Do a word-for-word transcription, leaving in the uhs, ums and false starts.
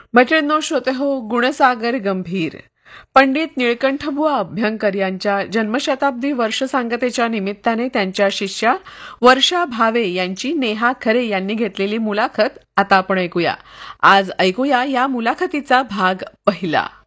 मैत्रिणींनो, श्रोते हो, गुणसागर गंभीर पंडित निळकंठबुवा अभ्यंकर यांच्या जन्मशताब्दी वर्ष सांगतेच्या निमित्ताने त्यांच्या शिष्या वर्षा भावे यांची नेहा खरे यांनी घेतलेली मुलाखत आता आपण ऐकूया. आज ऐकूया या मुलाखतीचा भाग पहिला.